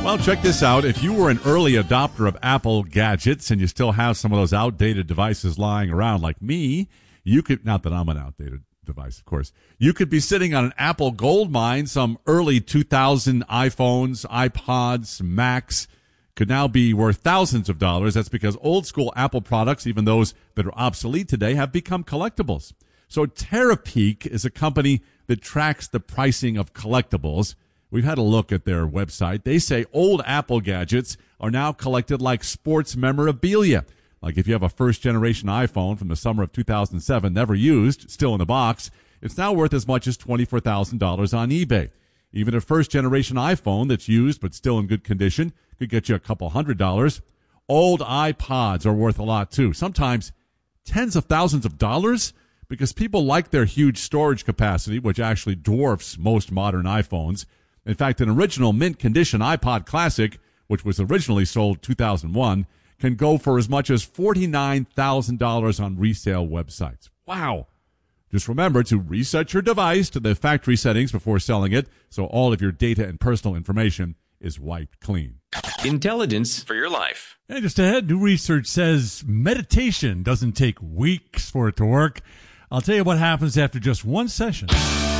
Well, check this out. If you were an early adopter of Apple gadgets and you still have some of those outdated devices lying around like me, you could, not that I'm an outdated device, of course, you could be sitting on an Apple gold mine. Some early 2000 iPhones, iPods, Macs could now be worth thousands of dollars. That's because old school Apple products, even those that are obsolete today, have become collectibles. So Terapeak is a company that tracks the pricing of collectibles. We've had a look at their website. They say old Apple gadgets are now collected like sports memorabilia. Like if you have a first-generation iPhone from the summer of 2007, never used, still in the box, it's now worth as much as $24,000 on eBay. Even a first-generation iPhone that's used but still in good condition could get you a couple $100. Old iPods are worth a lot too, sometimes tens of thousands of dollars, because people like their huge storage capacity, which actually dwarfs most modern iPhones. In fact, an original mint condition iPod Classic, which was originally sold 2001, can go for as much as $49,000 on resale websites. Wow. Just remember to reset your device to the factory settings before selling it, so all of your data and personal information is wiped clean. Intelligence for your life. And just ahead, new research says meditation doesn't take weeks for it to work. I'll tell you what happens after just one session.